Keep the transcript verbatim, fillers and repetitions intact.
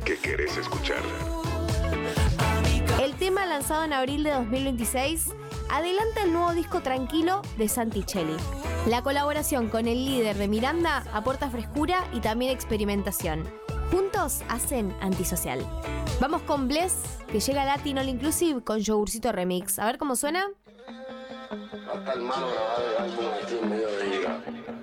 que querés escuchar. El tema, lanzado en abril de dos mil veintiséis, adelanta el nuevo disco Tranquilo de Santichelli. La colaboración con el líder de Miranda aporta frescura y también experimentación. Juntos hacen Antisocial. Vamos con Bless, que llega a Latin All Inclusive con Yogurcito Remix. A ver cómo suena. Va a estar malo grabar el álbum así en medio de gira.